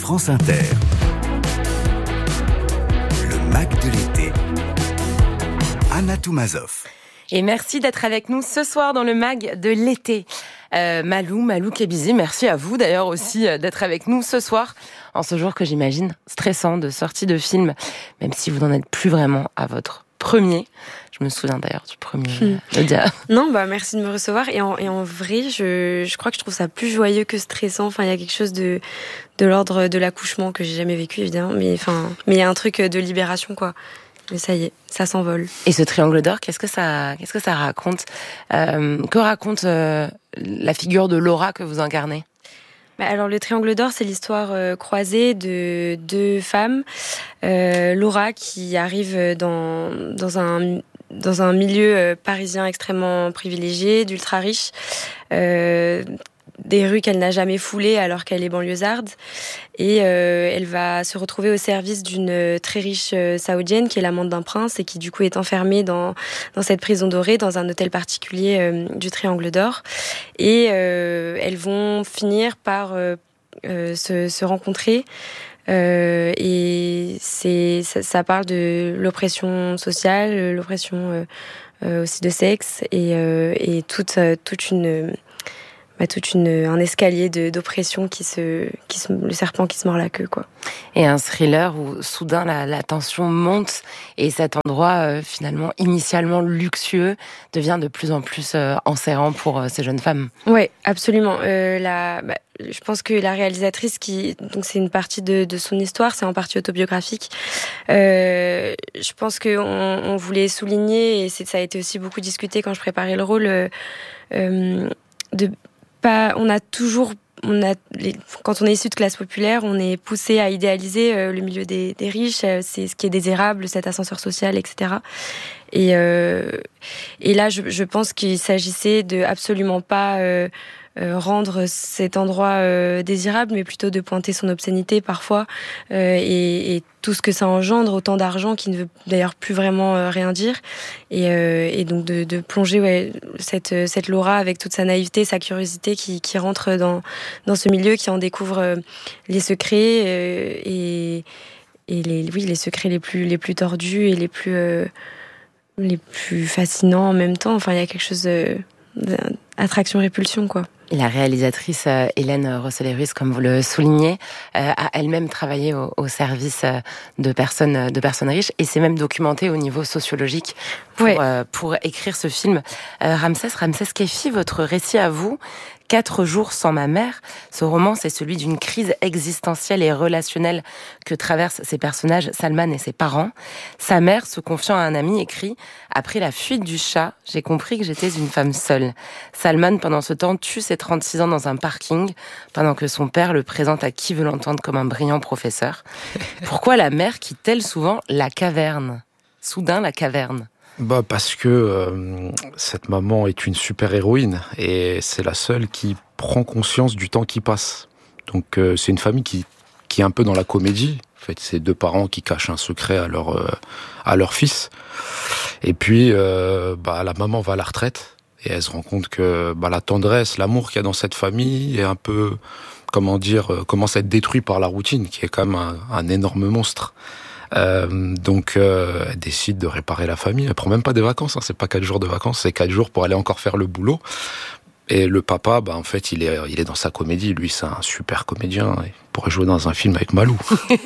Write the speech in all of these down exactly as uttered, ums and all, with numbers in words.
France Inter. Le Mag de l'été. Anna Toumazov. Et merci d'être avec nous ce soir dans le Mag de l'été. Euh, Malou, Malou Kebizi, merci à vous d'ailleurs aussi d'être avec nous ce soir, en ce jour que j'imagine stressant de sortie de film, même si vous n'en êtes plus vraiment à votre premier. Je me souviens d'ailleurs du premier. Mmh. Nadia. Non, bah merci de me recevoir. Et en, et en vrai, je, je crois que je trouve ça plus joyeux que stressant. Enfin, il y a quelque chose de, de l'ordre de l'accouchement que j'ai jamais vécu, évidemment. Mais enfin, mais il y a un truc de libération, quoi. Mais ça y est, ça s'envole. Et ce triangle d'or, qu'est-ce que ça, qu'est-ce que ça raconte euh, Que raconte euh, la figure de Laura que vous incarnez ? Bah alors le triangle d'or, c'est l'histoire euh, croisée de deux femmes. Euh, Laura qui arrive dans dans un dans un milieu euh, parisien extrêmement privilégié, d'ultra riche, euh, des rues qu'elle n'a jamais foulées alors qu'elle est banlieusarde, et euh, elle va se retrouver au service d'une très riche euh, saoudienne qui est l'amante d'un prince et qui du coup est enfermée dans dans cette prison dorée, dans un hôtel particulier euh, du Triangle d'Or, et euh, elles vont finir par euh, euh, se, se rencontrer. Euh, et c'est ça, ça parle de l'oppression sociale, l'oppression euh, euh, aussi de sexe, et, euh, et toute toute une Bah, toute une, un escalier de, d'oppression qui se, qui se, le serpent qui se mord la queue, quoi. Et un thriller où soudain la, la tension monte et cet endroit euh, finalement initialement luxueux devient de plus en plus euh, enserrant pour euh, ces jeunes femmes. Ouais, absolument. Euh, la, bah, je pense que la réalisatrice, qui, donc c'est une partie de, de son histoire, c'est en partie autobiographique. Euh, je pense qu'on on voulait souligner, et c'est, ça a été aussi beaucoup discuté quand je préparais le rôle, euh, euh, de Pas, on a toujours, on a, les, quand on est issu de classe populaire, on est poussé à idéaliser euh, le milieu des, des riches, euh, c'est ce qui est désirable, cet ascenseur social, et cetera. Et, euh, et là, je, je pense qu'il s'agissait de absolument pas euh, euh, rendre cet endroit euh, désirable, mais plutôt de pointer son obscénité parfois, euh, et, et tout ce que ça engendre, autant d'argent qui ne veut d'ailleurs plus vraiment euh, rien dire, et, euh, et donc de, de plonger ouais, cette, cette Laura avec toute sa naïveté, sa curiosité qui, qui rentre dans, dans ce milieu, qui en découvre euh, les secrets euh, et, et les, oui, les secrets les plus, les plus tordus et les plus, euh, les plus fascinants en même temps. Enfin, il y a quelque chose de, d'attraction-répulsion, quoi. La réalisatrice euh, Hélène Rosselet-Ruiz, comme vous le soulignez, euh, a elle-même travaillé au, au service euh, de personnes de personnes riches, et s'est même documentée au niveau sociologique pour, ouais. euh, pour écrire ce film. Euh, Ramsès, Ramsès Keifi, votre récit à vous, Quatre jours sans ma mère, ce roman, c'est celui d'une crise existentielle et relationnelle que traversent ces personnages, Salman et ses parents. Sa mère, se confiant à un ami, écrit « Après la fuite du chat, j'ai compris que j'étais une femme seule. Salman, pendant ce temps, tue ses trente-six ans dans un parking, pendant que son père le présente à qui veut l'entendre comme un brillant professeur. Pourquoi la mère quitte-t-elle souvent la caverne ? Soudain, la caverne. Bah parce que euh, cette maman est une super héroïne et c'est la seule qui prend conscience du temps qui passe. Donc euh, c'est une famille qui qui est un peu dans la comédie. En fait, c'est deux parents qui cachent un secret à leur euh, à leur fils. Et puis euh, bah la maman va à la retraite et elle se rend compte que bah la tendresse, l'amour qu'il y a dans cette famille est un peu, comment dire, euh, commence à être détruit par la routine, qui est quand même un, un énorme monstre. Euh, donc euh, elle décide de réparer la famille. Elle prend même pas des vacances, hein. C'est pas quatre jours de vacances, c'est quatre jours pour aller encore faire le boulot. Et le papa, bah en fait, il est, il est dans sa comédie. Lui, c'est un super comédien. Il pourrait jouer dans un film avec Malou.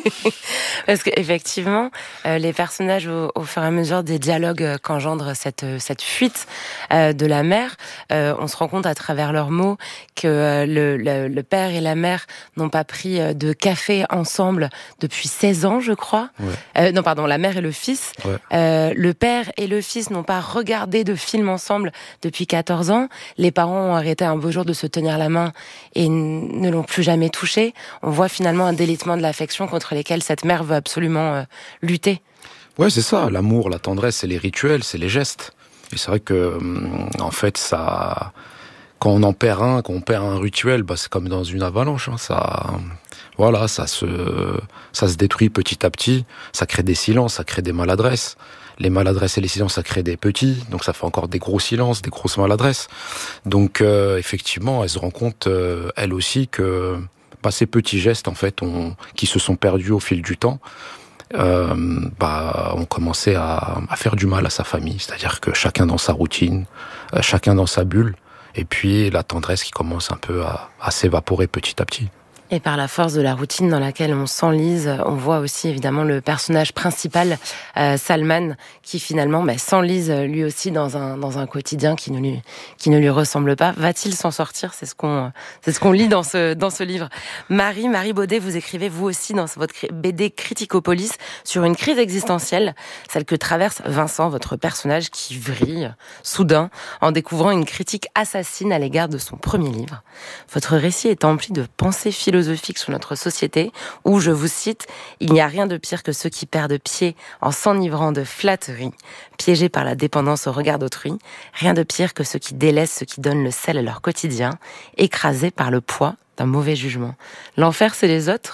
Parce qu'effectivement, euh, les personnages, au, au fur et à mesure des dialogues euh, qu'engendre cette, cette fuite euh, de la mère, euh, on se rend compte à travers leurs mots que euh, le, le, le père et la mère n'ont pas pris euh, de café ensemble depuis seize ans, je crois. Ouais. Euh, non, pardon, la mère et le fils. Ouais. Euh, le père et le fils n'ont pas regardé de film ensemble depuis quatorze ans. Les parents ont arrêté un beau jour de se tenir la main et n- ne l'ont plus jamais touché. On voit finalement un délitement de l'affection contre lesquels cette mère veut absolument euh, lutter. Ouais, c'est ça. L'amour, la tendresse, c'est les rituels, c'est les gestes. Et c'est vrai que, en fait, ça, quand on en perd un, quand on perd un rituel, bah, c'est comme dans une avalanche. Hein. Ça, voilà, ça se, ça se détruit petit à petit. Ça crée des silences, ça crée des maladresses. Les maladresses et les silences, ça crée des petits, donc ça fait encore des gros silences, des grosses maladresses. Donc euh, effectivement, elle se rend compte, euh, elle aussi, que bah, ces petits gestes en fait, on, qui se sont perdus au fil du temps, euh, bah, ont commencé à, à faire du mal à sa famille. C'est-à-dire que chacun dans sa routine, euh, chacun dans sa bulle, et puis la tendresse qui commence un peu à, à s'évaporer petit à petit. Et par la force de la routine dans laquelle on s'enlise, on voit aussi évidemment le personnage principal, euh, Salman, qui finalement bah, s'enlise lui aussi dans un dans un quotidien qui ne lui qui ne lui ressemble pas. Va-t-il s'en sortir ? C'est ce qu'on c'est ce qu'on lit dans ce dans ce livre. Marie Marie Baudet, vous écrivez vous aussi dans votre B D Criticopolis sur une crise existentielle, celle que traverse Vincent, votre personnage qui vrille soudain en découvrant une critique assassine à l'égard de son premier livre. Votre récit est empli de pensées philosophiques sur notre société, où, je vous cite, « Il n'y a rien de pire que ceux qui perdent pied en s'enivrant de flatterie, piégés par la dépendance au regard d'autrui, rien de pire que ceux qui délaissent ceux qui donnent le sel à leur quotidien, écrasés par le poids d'un mauvais jugement. L'enfer, c'est les autres ?»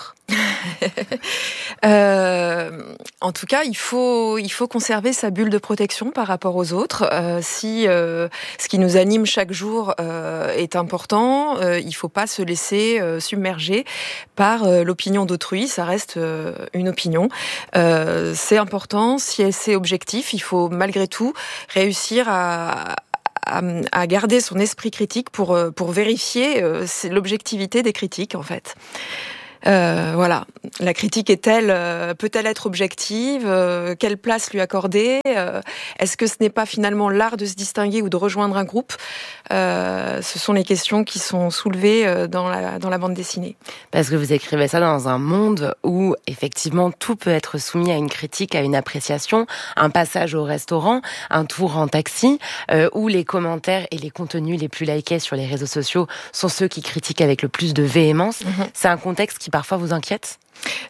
euh, en tout cas, il faut il faut conserver sa bulle de protection par rapport aux autres. Euh, si euh, ce qui nous anime chaque jour euh, est important, euh, il faut pas se laisser euh, submerger par euh, l'opinion d'autrui. Ça reste euh, une opinion. Euh, c'est important. Si c'est objectif, il faut malgré tout réussir à À, à garder son esprit critique pour pour vérifier euh, l'objectivité des critiques en fait. Euh, voilà, la critique est-elle, euh, peut-elle être objective, euh, quelle place lui accorder, euh, est-ce que ce n'est pas finalement l'art de se distinguer ou de rejoindre un groupe, euh, ce sont les questions qui sont soulevées euh, dans la dans la bande dessinée. Parce que vous écrivez ça dans un monde où effectivement tout peut être soumis à une critique, à une appréciation, un passage au restaurant, un tour en taxi, euh, où les commentaires et les contenus les plus likés sur les réseaux sociaux sont ceux qui critiquent avec le plus de véhémence. Mmh. C'est un contexte qui parfois vous inquiète ?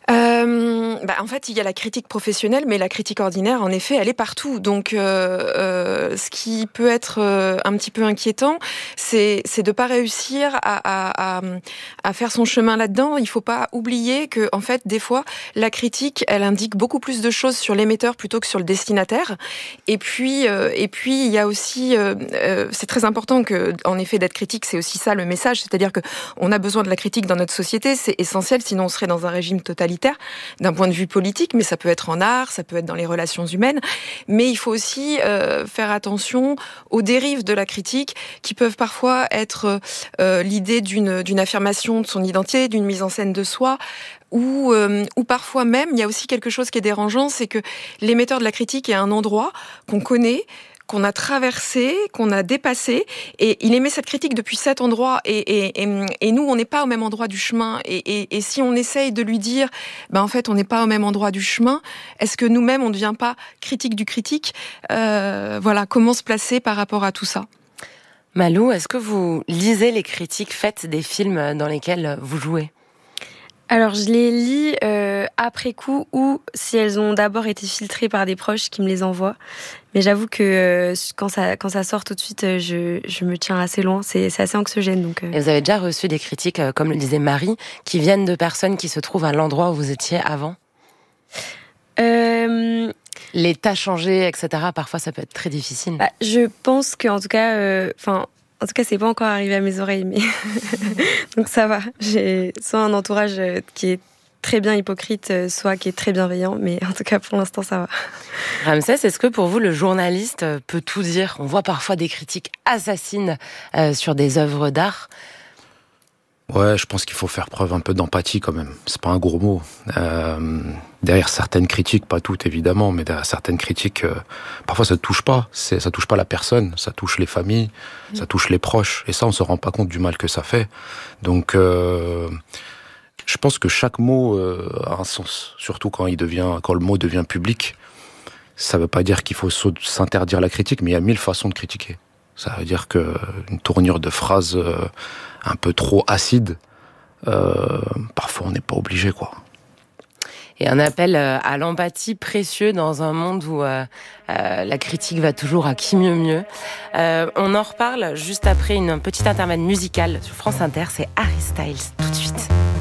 Euh, bah en fait, il y a la critique professionnelle, mais la critique ordinaire, en effet, elle est partout. Donc, euh, euh, ce qui peut être euh, un petit peu inquiétant, c'est c'est de pas réussir à, à, à, à faire son chemin là-dedans. Il faut pas oublier que, en fait, des fois, la critique, elle indique beaucoup plus de choses sur l'émetteur plutôt que sur le destinataire. Et puis, euh, et puis, il y a aussi, euh, euh, c'est très important que, en effet, d'être critique, c'est aussi ça le message, c'est-à-dire que on a besoin de la critique dans notre société, c'est essentiel, sinon on serait dans un régime totalitaire d'un point de vue politique, mais ça peut être en art, ça peut être dans les relations humaines. Mais il faut aussi euh, faire attention aux dérives de la critique qui peuvent parfois être euh, l'idée d'une, d'une affirmation de son identité, d'une mise en scène de soi, ou, euh, ou parfois même, il y a aussi quelque chose qui est dérangeant, c'est que l'émetteur de la critique est un endroit qu'on connaît, qu'on a traversé, qu'on a dépassé, et il émet cette critique depuis cet endroit, et, et, et, et nous, on n'est pas au même endroit du chemin, et, et, et si on essaye de lui dire, ben en fait, on n'est pas au même endroit du chemin, est-ce que nous-mêmes, on ne devient pas critique du critique ? euh, Voilà, comment se placer par rapport à tout ça ? Malou, est-ce que vous lisez les critiques faites des films dans lesquels vous jouez ? Alors, je les lis euh, après coup ou si elles ont d'abord été filtrées par des proches qui me les envoient. Mais j'avoue que euh, quand ça quand ça sort tout de suite, euh, je je me tiens assez loin. C'est c'est assez anxiogène. Donc. Euh... Et vous avez déjà reçu des critiques, euh, comme le disait Marie, qui viennent de personnes qui se trouvent à l'endroit où vous étiez avant ? Euh... L'état changé, et cetera. Parfois, ça peut être très difficile. Bah, je pense qu'en tout cas, enfin. Euh, En tout cas, c'est pas encore arrivé à mes oreilles, mais donc ça va. J'ai soit un entourage qui est très bien hypocrite, soit qui est très bienveillant, mais en tout cas, pour l'instant, ça va. Ramsès, est-ce que pour vous, le journaliste peut tout dire ? On voit parfois des critiques assassines euh, sur des œuvres d'art. Ouais, je pense qu'il faut faire preuve un peu d'empathie quand même. C'est pas un gros mot. Euh, derrière certaines critiques, pas toutes évidemment, mais derrière certaines critiques, euh, parfois ça touche pas. C'est, ça touche pas la personne, ça touche les familles, mmh. ça touche les proches. Et ça, on se rend pas compte du mal que ça fait. Donc, euh, je pense que chaque mot euh, a un sens, surtout quand il devient, quand le mot devient public. Ça veut pas dire qu'il faut s'interdire la critique, mais il y a mille façons de critiquer. Ça veut dire que une tournure de phrase euh, un peu trop acide, euh, parfois on n'est pas obligé, quoi. Et un appel à l'empathie précieux dans un monde où euh, euh, la critique va toujours à qui mieux mieux. Euh, on en reparle juste après une petite intermède musicale sur France Inter. C'est Harry Styles tout de suite.